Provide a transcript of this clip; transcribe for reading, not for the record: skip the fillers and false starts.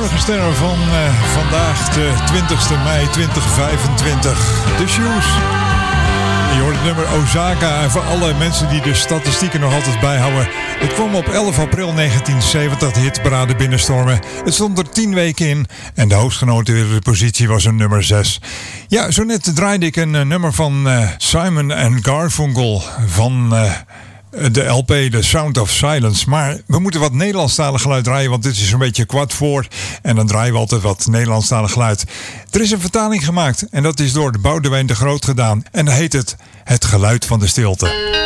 zonnige sterren van vandaag, de 20e mei 2025. De Shoes. Je hoort het nummer Osaka. En voor alle mensen die de statistieken nog altijd bijhouden. Het kwam op 11 april 1970 de hitparade binnenstormen. Het stond er 10 weken in. En de hoogstgenoteerde positie was een nummer 6. Ja, zo net draaide ik een nummer van Simon & Garfunkel van de LP The Sound of Silence. Maar we moeten wat Nederlandstalig geluid draaien, want dit is een beetje kwart voor. En dan draaien we altijd wat Nederlandstalig geluid. Er is een vertaling gemaakt en dat is door Boudewijn de Groot gedaan. En dan heet het Het Geluid van de Stilte.